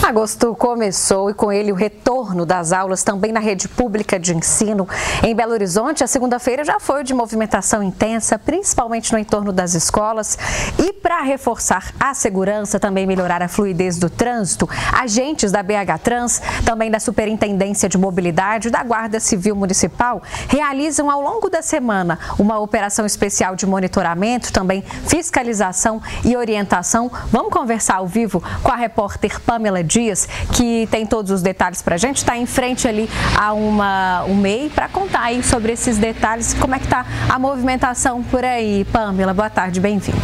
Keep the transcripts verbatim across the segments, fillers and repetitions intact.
Agosto começou e com ele o retorno das aulas também na rede pública de ensino. Em Belo Horizonte, a segunda-feira já foi de movimentação intensa, principalmente no entorno das escolas. E para reforçar a segurança, também melhorar a fluidez do trânsito, agentes da B H Trans, também da Superintendência de Mobilidade e da Guarda Civil Municipal, realizam ao longo da semana uma operação especial de monitoramento, também fiscalização e orientação. Vamos conversar ao vivo com a repórter Pamela Dias, que tem todos os detalhes para a gente, está em frente ali a uma, um M E I para contar aí sobre esses detalhes, como é que está a movimentação por aí. Pamela, boa tarde, bem-vinda.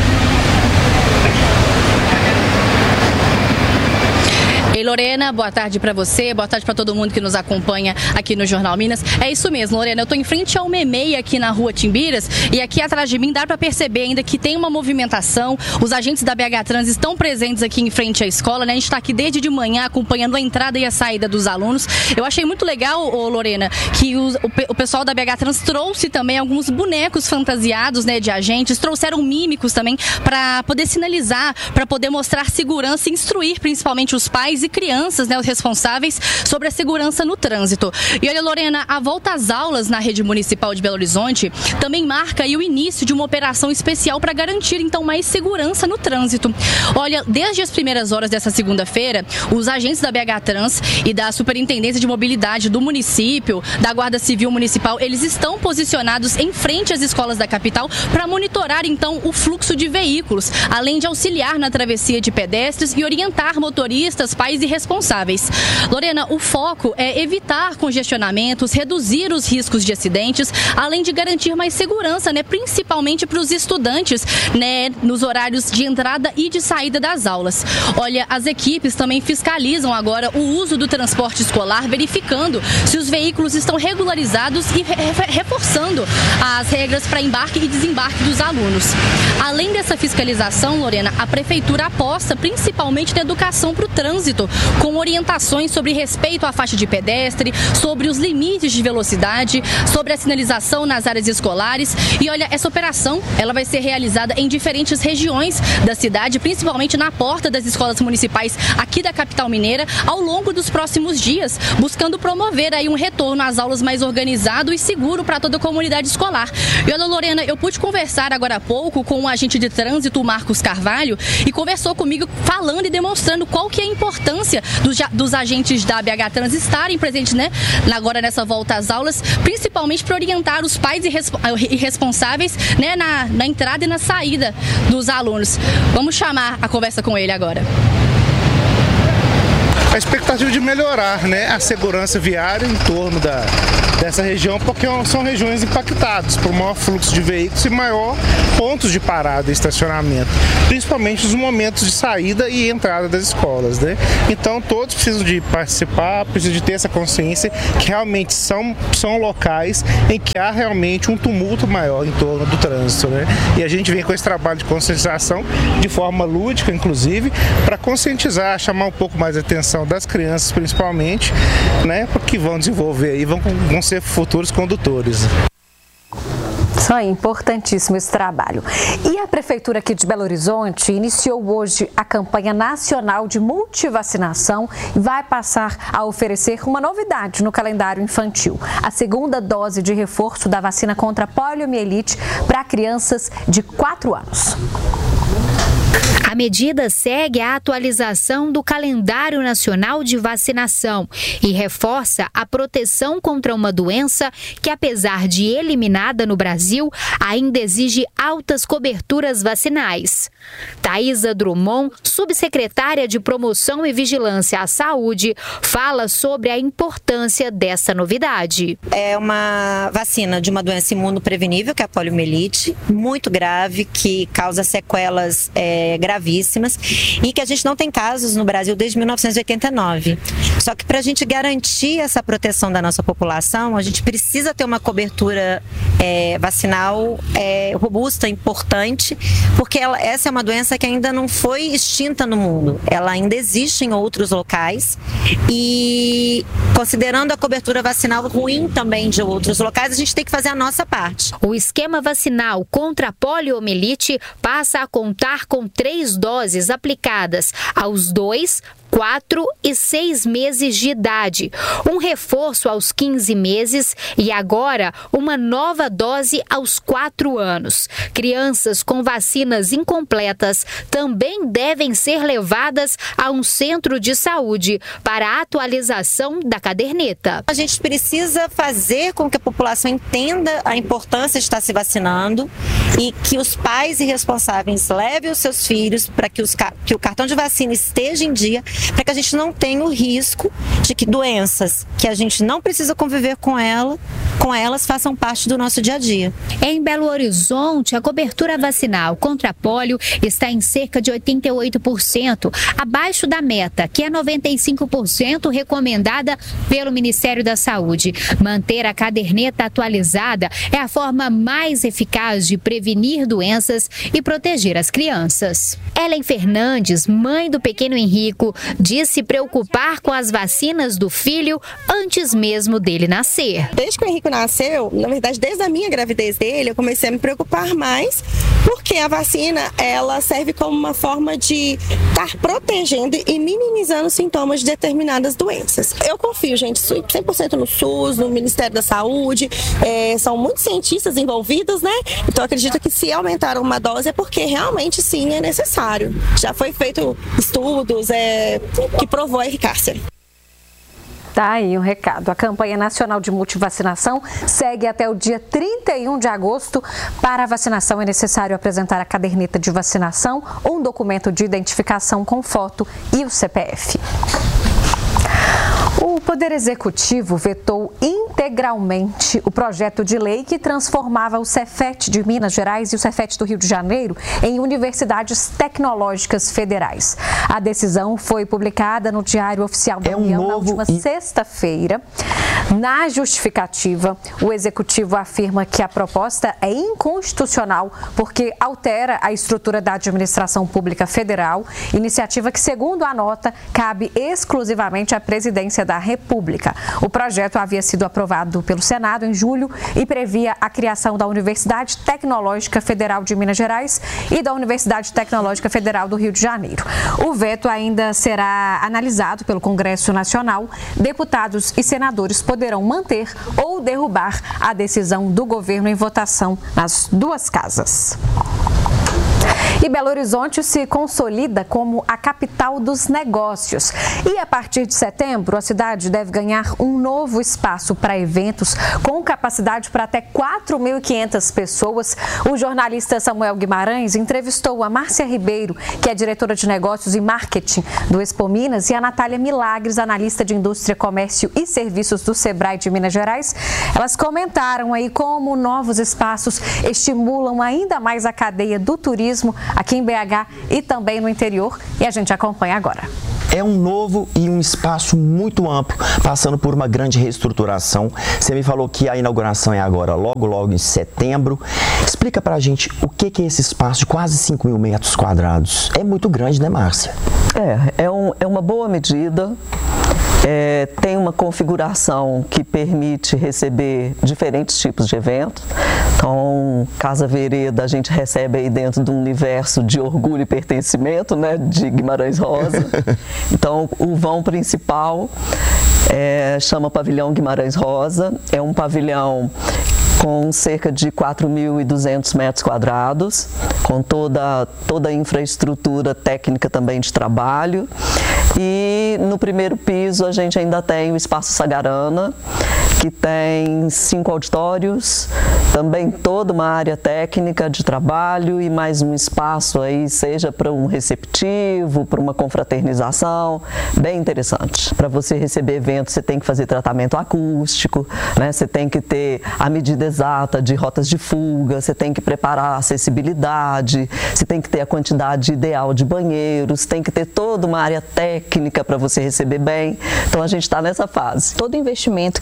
Ei, Lorena, boa tarde para você, boa tarde para todo mundo que nos acompanha aqui no Jornal Minas. É isso mesmo, Lorena, eu estou em frente ao M E M E I aqui na rua Timbiras e aqui atrás de mim dá para perceber ainda que tem uma movimentação, os agentes da B H Trans estão presentes aqui em frente à escola, né? A gente está aqui desde de manhã acompanhando a entrada e a saída dos alunos. Eu achei muito legal, ô, Lorena, que os, o, o pessoal da B H Trans trouxe também alguns bonecos fantasiados, né, de agentes, trouxeram mímicos também para poder sinalizar, para poder mostrar segurança e instruir principalmente os pais e crianças, né, os responsáveis sobre a segurança no trânsito. E olha, Lorena, a volta às aulas na rede municipal de Belo Horizonte também marca aí o início de uma operação especial para garantir, então, mais segurança no trânsito. Olha, desde as primeiras horas dessa segunda-feira, os agentes da B H Trans e da Superintendência de Mobilidade do município, da Guarda Civil Municipal, eles estão posicionados em frente às escolas da capital para monitorar, então, o fluxo de veículos, além de auxiliar na travessia de pedestres e orientar motoristas, pais e responsáveis. Lorena, o foco é evitar congestionamentos, reduzir os riscos de acidentes, além de garantir mais segurança, né, principalmente para os estudantes, né, nos horários de entrada e de saída das aulas. Olha, as equipes também fiscalizam agora o uso do transporte escolar, verificando se os veículos estão regularizados e re- reforçando as regras para embarque e desembarque dos alunos. Além dessa fiscalização, Lorena, a prefeitura aposta principalmente na educação para o trânsito, com orientações sobre respeito à faixa de pedestre, sobre os limites de velocidade, sobre a sinalização nas áreas escolares. E olha, essa operação ela vai ser realizada em diferentes regiões da cidade, principalmente na porta das escolas municipais aqui da capital mineira, ao longo dos próximos dias, buscando promover aí um retorno às aulas mais organizado e seguro para toda a comunidade escolar. E olha, Lorena, eu pude conversar agora há pouco com o agente de trânsito, o Marcos Carvalho, e conversou comigo falando e demonstrando qual que é a importância dos, dos agentes da B H Trans estarem presentes, né, agora nessa volta às aulas, principalmente para orientar os pais e, resp- e responsáveis, né, na, na entrada e na saída dos alunos. Vamos chamar a conversa com ele agora. A expectativa de melhorar, né, a segurança viária em torno da, dessa região, porque são regiões impactadas por maior fluxo de veículos e maior pontos de parada e estacionamento, principalmente nos momentos de saída e entrada das escolas, né? Então todos precisam de participar, precisam de ter essa consciência que realmente são, são locais em que há realmente um tumulto maior em torno do trânsito, né? E a gente vem com esse trabalho de conscientização de forma lúdica, inclusive, para conscientizar, chamar um pouco mais a atenção das crianças principalmente, né, porque vão desenvolver aí, vão, vão ser futuros condutores. Isso aí, importantíssimo esse trabalho. E a Prefeitura aqui de Belo Horizonte iniciou hoje a campanha nacional de multivacinação e vai passar a oferecer uma novidade no calendário infantil: a segunda dose de reforço da vacina contra a poliomielite para crianças de quatro anos. A medida segue a atualização do calendário nacional de vacinação e reforça a proteção contra uma doença que, apesar de eliminada no Brasil, ainda exige altas coberturas vacinais. Thaisa Drummond, subsecretária de Promoção e Vigilância à Saúde, fala sobre a importância dessa novidade. É uma vacina de uma doença imunoprevenível, que é a poliomielite, muito grave, que causa sequelas é, gravíssimas e que a gente não tem casos no Brasil desde mil novecentos e oitenta e nove. Só que para a gente garantir essa proteção da nossa população, a gente precisa ter uma cobertura é, vacinal é, robusta, importante, porque ela, essa é uma doença que ainda não foi extinta no mundo. Ela ainda existe em outros locais e, considerando a cobertura vacinal ruim também de outros locais, a gente tem que fazer a nossa parte. O esquema vacinal contra a poliomielite passa a contar com três doses aplicadas aos dois, quatro e seis meses de idade, um reforço aos quinze meses e agora uma nova dose aos quatro anos. Crianças com vacinas incompletas também devem ser levadas a um centro de saúde para a atualização da caderneta. A gente precisa fazer com que a população entenda a importância de estar se vacinando e que os pais e responsáveis levem os seus filhos para que, os, que o cartão de vacina esteja em dia, para que a gente não tenha o risco de que doenças que a gente não precisa conviver com ela, com elas façam parte do nosso dia a dia. Em Belo Horizonte, a cobertura vacinal contra pólio está em cerca de oitenta e oito por cento, abaixo da meta, que é noventa e cinco por cento recomendada pelo Ministério da Saúde. Manter a caderneta atualizada é a forma mais eficaz de prevenir doenças e proteger as crianças. Ellen Fernandes, mãe do pequeno Henrico, diz se preocupar com as vacinas do filho antes mesmo dele nascer. Desde que o Henrico nasceu, na verdade, desde a minha gravidez dele, eu comecei a me preocupar mais, porque a vacina, ela serve como uma forma de estar protegendo e minimizando os sintomas de determinadas doenças. Eu confio, gente, cem por cento no SUS, no Ministério da Saúde, é, são muitos cientistas envolvidos, né? Então, acredito que se aumentaram uma dose é porque realmente sim é necessário. Já foi feito estudos é, que provou a eficácia. Tá aí um recado. A campanha nacional de multivacinação segue até o dia trinta e um de agosto. Para a vacinação é necessário apresentar a caderneta de vacinação, um documento de identificação com foto e o C P F. O Poder Executivo vetou integralmente o projeto de lei que transformava o Cefet de Minas Gerais e o Cefet do Rio de Janeiro em universidades tecnológicas federais. A decisão foi publicada no Diário Oficial da é um União novo... na última sexta-feira. Na justificativa, o Executivo afirma que a proposta é inconstitucional porque altera a estrutura da administração pública federal, iniciativa que, segundo a nota, cabe exclusivamente à Presidência da República. O projeto havia sido aprovado pelo Senado em julho e previa a criação da Universidade Tecnológica Federal de Minas Gerais e da Universidade Tecnológica Federal do Rio de Janeiro. O veto ainda será analisado pelo Congresso Nacional. Deputados e senadores poderão manter ou derrubar a decisão do governo em votação nas duas casas. E Belo Horizonte se consolida como a capital dos negócios. E a partir de setembro, a cidade deve ganhar um novo espaço para eventos com capacidade para até quatro mil e quinhentas pessoas. O jornalista Samuel Guimarães entrevistou a Márcia Ribeiro, que é diretora de negócios e marketing do Expo Minas, e a Natália Milagres, analista de indústria, comércio e serviços do Sebrae de Minas Gerais. Elas comentaram aí como novos espaços estimulam ainda mais a cadeia do turismo aqui em B H e também no interior, e a gente acompanha agora. É um novo e um espaço muito amplo, passando por uma grande reestruturação. Você me falou que a inauguração é agora, logo, logo em setembro. Explica pra gente o que é esse espaço de quase cinco mil metros quadrados. É muito grande, né, Márcia? É, é, um, é uma boa medida. É, tem uma configuração que permite receber diferentes tipos de eventos. Então, Casa Vereda a gente recebe aí dentro de um universo de orgulho e pertencimento, né, de Guimarães Rosa. Então, o vão principal é, chama Pavilhão Guimarães Rosa. É um pavilhão com cerca de quatro mil e duzentos metros quadrados, com toda, toda a infraestrutura técnica também de trabalho. E no primeiro piso a gente ainda tem o Espaço Sagarana, que tem cinco auditórios, também toda uma área técnica de trabalho e mais um espaço aí, seja para um receptivo, para uma confraternização, bem interessante. Para você receber eventos, você tem que fazer tratamento acústico, né? Você tem que ter a medida exata de rotas de fuga, você tem que preparar a acessibilidade, você tem que ter a quantidade ideal de banheiros, tem que ter toda uma área técnica para você receber bem. Então a gente está nessa fase. Todo investimento que vem sendo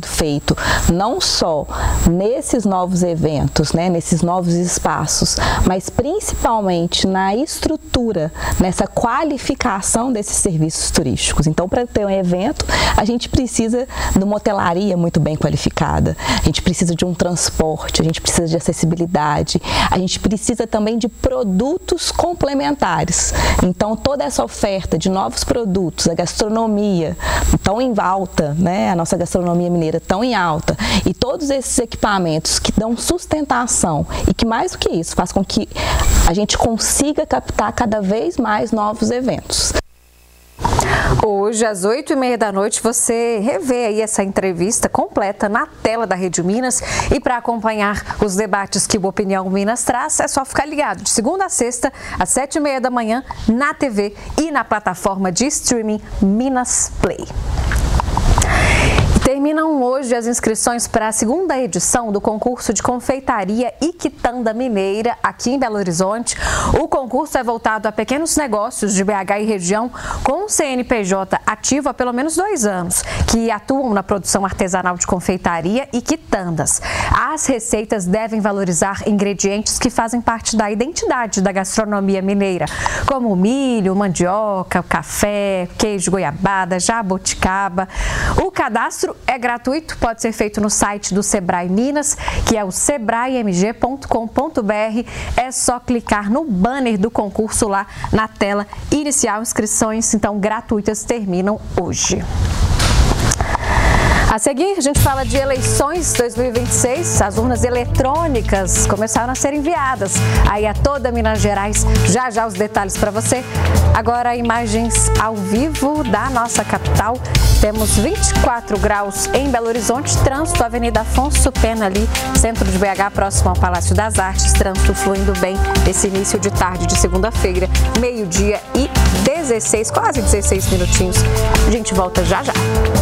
feito não só nesses novos eventos, né, nesses novos espaços, mas principalmente na estrutura, nessa qualificação desses serviços turísticos. Então, para ter um evento, a gente precisa de uma hotelaria muito bem qualificada, a gente precisa de um transporte, a gente precisa de acessibilidade, a gente precisa também de produtos complementares. Então, toda essa oferta de novos produtos, a gastronomia tão em alta, né, a nossa gastronomia mineira tão em alta, e todos esses equipamentos que dão sustentação e que, mais do que isso, faz com que a gente consiga captar cada vez mais novos eventos. Hoje, às oito e meia da noite, você revê aí essa entrevista completa na tela da Rede Minas. E para acompanhar os debates que o Opinião Minas traz, é só ficar ligado de segunda a sexta, às sete e meia da manhã, na T V e na plataforma de streaming Minas Play. Terminam hoje as inscrições para a segunda edição do concurso de confeitaria e quitanda mineira aqui em Belo Horizonte. O concurso é voltado a pequenos negócios de B H e região com C N P J ativo há pelo menos dois anos, que atuam na produção artesanal de confeitaria e quitandas. As receitas devem valorizar ingredientes que fazem parte da identidade da gastronomia mineira, como milho, mandioca, café, queijo goiabada, jabuticaba. O cadastro é gratuito, pode ser feito no site do Sebrae Minas, que é o sebrae m g ponto com ponto b r. É só clicar no banner do concurso lá na tela inicial. Inscrições, então, gratuitas, terminam hoje. A seguir, a gente fala de eleições dois mil e vinte e seis. As urnas eletrônicas começaram a ser enviadas aí a toda Minas Gerais. Já já os detalhes para você. Agora, imagens ao vivo da nossa capital. Temos vinte e quatro graus em Belo Horizonte. Trânsito, Avenida Afonso Pena, ali, centro de B H, próximo ao Palácio das Artes. Trânsito fluindo bem esse início de tarde de segunda-feira, meio-dia e dezesseis, quase dezesseis minutinhos. A gente volta já já.